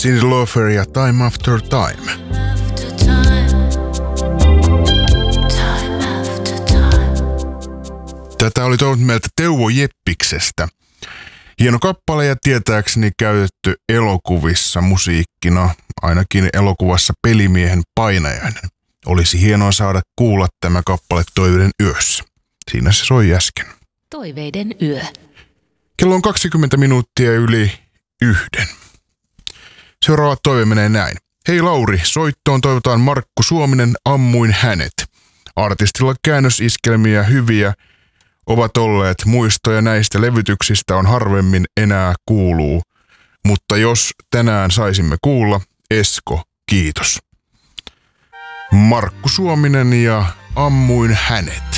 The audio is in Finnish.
Cyndi Lauper ja Time After Time. Tätä oli toivonut meiltä Teuvo Jeppiksestä. Hieno kappale ja tietääkseni käytetty elokuvissa musiikkina, ainakin elokuvassa Pelimiehen painajainen. Olisi hienoa saada kuulla tämä kappale Toiveiden yössä. Siinä se soi äsken. Toiveiden yö. Kello on 20 minuuttia yli 1. Seuraava toive menee näin. Hei Lauri, soittoon toivotaan Markku Suominen, Ammuin hänet. Artistilla käännösiskelmiä hyviä ovat olleet, muistoja näistä levytyksistä on harvemmin enää kuuluu. Mutta jos tänään saisimme kuulla, Esko, kiitos. Markku Suominen ja Ammuin hänet.